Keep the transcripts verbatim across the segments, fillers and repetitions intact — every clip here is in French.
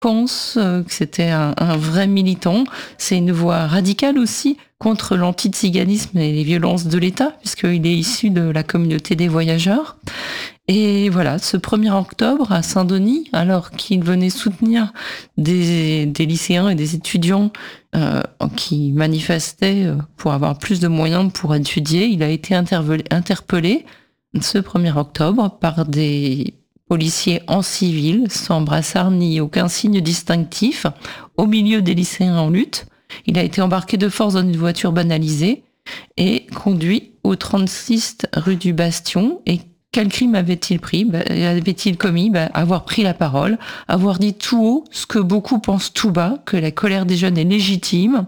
pense euh, que c'était un, un vrai militant. C'est une voix radicale aussi contre l'antiziganisme et les violences de l'État, puisqu'il est issu de la communauté des voyageurs. Et voilà, ce premier octobre à Saint-Denis, alors qu'il venait soutenir des, des lycéens et des étudiants euh, qui manifestaient pour avoir plus de moyens pour étudier, il a été interpellé, interpellé ce premier octobre par des policiers en civil, sans brassard ni aucun signe distinctif, au milieu des lycéens en lutte. Il a été embarqué de force dans une voiture banalisée et conduit au trente-six rue du Bastion. Et quel crime avait-il pris, bah, avait-il commis bah, Avoir pris la parole, avoir dit tout haut ce que beaucoup pensent tout bas, que la colère des jeunes est légitime,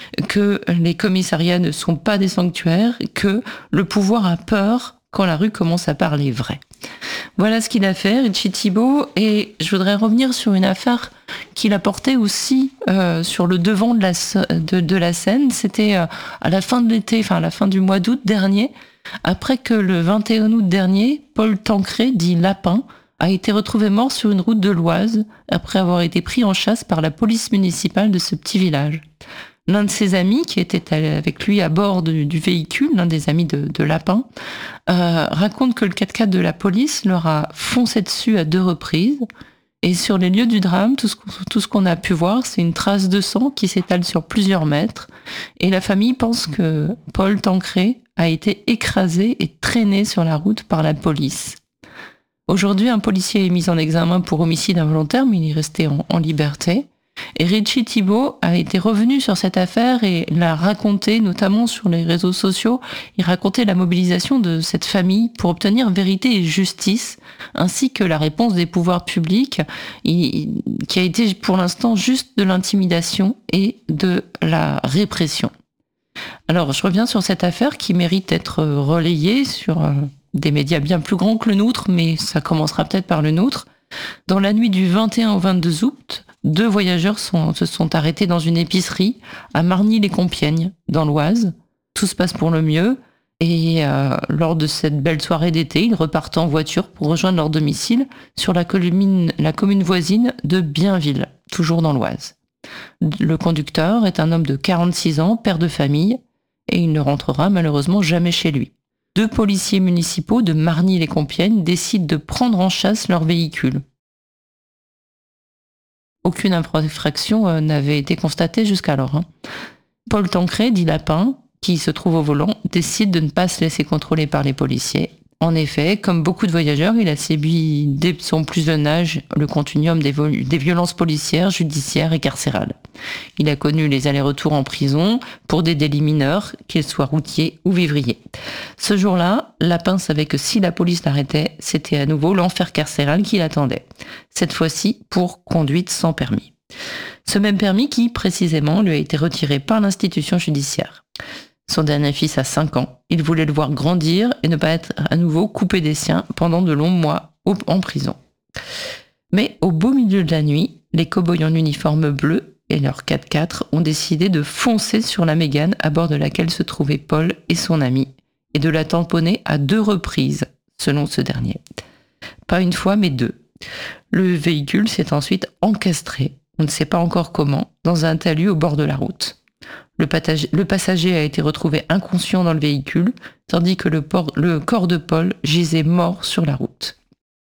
que les commissariats ne sont pas des sanctuaires, que le pouvoir a peur quand la rue commence à parler vrai. Voilà ce qu'il a fait, Richie Thibault, et je voudrais revenir sur une affaire qu'il a portée aussi euh, sur le devant de la, de, de la scène. C'était euh, à la fin de l'été, enfin à la fin du mois d'août dernier, après que le vingt et un août dernier, Paul Tancré, dit Lapin, a été retrouvé mort sur une route de l'Oise, après avoir été pris en chasse par la police municipale de ce petit village. L'un de ses amis, qui était avec lui à bord de, du véhicule, l'un des amis de, de Lapin, euh, raconte que le quatre-quatre de la police leur a foncé dessus à deux reprises. Et sur les lieux du drame, tout ce, tout ce qu'on a pu voir, c'est une trace de sang qui s'étale sur plusieurs mètres. Et la famille pense que Paul Tancré a été écrasé et traîné sur la route par la police. Aujourd'hui, un policier est mis en examen pour homicide involontaire, mais il est resté en, en liberté. Et Richie Thibault a été revenu sur cette affaire et l'a raconté, notamment sur les réseaux sociaux. Il racontait la mobilisation de cette famille pour obtenir vérité et justice, ainsi que la réponse des pouvoirs publics, qui a été pour l'instant juste de l'intimidation et de la répression. Alors, je reviens sur cette affaire qui mérite d'être relayée sur des médias bien plus grands que le nôtre, mais ça commencera peut-être par le nôtre. Dans la nuit du vingt et un au vingt-deux août, deux voyageurs sont, se sont arrêtés dans une épicerie à Margny-les-Compiègnes, dans l'Oise. Tout se passe pour le mieux. Et euh, lors de cette belle soirée d'été, ils repartent en voiture pour rejoindre leur domicile sur la commune, la commune voisine de Bienville, toujours dans l'Oise. Le conducteur est un homme de quarante-six ans, père de famille, et il ne rentrera malheureusement jamais chez lui. Deux policiers municipaux de Margny-les-Compiègnes décident de prendre en chasse leur véhicule. Aucune infraction euh, n'avait été constatée jusqu'alors. Hein. Paul Tancré, dit Lapin, qui se trouve au volant, décide de ne pas se laisser contrôler par les policiers. En effet, comme beaucoup de voyageurs, il a subi dès son plus jeune âge le continuum des, vol- des violences policières, judiciaires et carcérales. Il a connu les allers-retours en prison pour des délits mineurs, qu'ils soient routiers ou vivriers. Ce jour-là, Lapin savait que si la police l'arrêtait, c'était à nouveau l'enfer carcéral qui l'attendait. Cette fois-ci pour conduite sans permis. Ce même permis qui, précisément, lui a été retiré par l'institution judiciaire. Son dernier fils a cinq ans. Il voulait le voir grandir et ne pas être à nouveau coupé des siens pendant de longs mois en prison. Mais au beau milieu de la nuit, les cow-boys en uniforme bleu et leur quatre-quatre ont décidé de foncer sur la Mégane à bord de laquelle se trouvaient Paul et son ami et de la tamponner à deux reprises, selon ce dernier. Pas une fois, mais deux. Le véhicule s'est ensuite encastré, on ne sait pas encore comment, dans un talus au bord de la route. Le, patage, le passager a été retrouvé inconscient dans le véhicule, tandis que le, port, le corps de Paul gisait mort sur la route.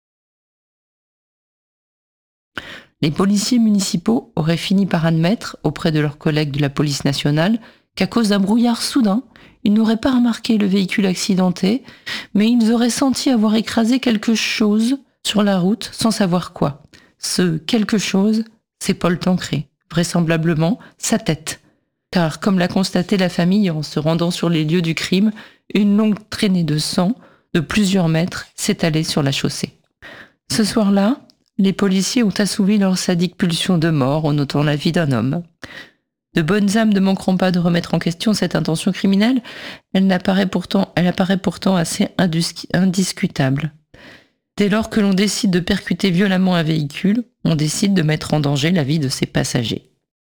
Les policiers municipaux auraient fini par admettre, auprès de leurs collègues de la police nationale, qu'à cause d'un brouillard soudain, ils n'auraient pas remarqué le véhicule accidenté, mais ils auraient senti avoir écrasé quelque chose sur la route sans savoir quoi. Ce quelque chose, c'est Paul Tancré, vraisemblablement sa tête. Car, comme l'a constaté la famille en se rendant sur les lieux du crime, une longue traînée de sang de plusieurs mètres s'étalait sur la chaussée. Ce soir-là, les policiers ont assouvi leur sadique pulsion de mort en ôtant la vie d'un homme. De bonnes âmes ne manqueront pas de remettre en question cette intention criminelle, elle apparaît pourtant, elle apparaît pourtant assez indus- indiscutable. Dès lors que l'on décide de percuter violemment un véhicule, on décide de mettre en danger la vie de ses passagers.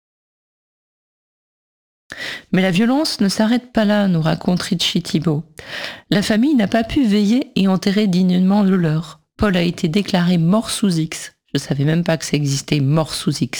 Mais la violence ne s'arrête pas là, nous raconte Richie Thibault. La famille n'a pas pu veiller et enterrer dignement le leur. Paul a été déclaré mort sous X, Je savais même pas que ça existait, Mort sous X.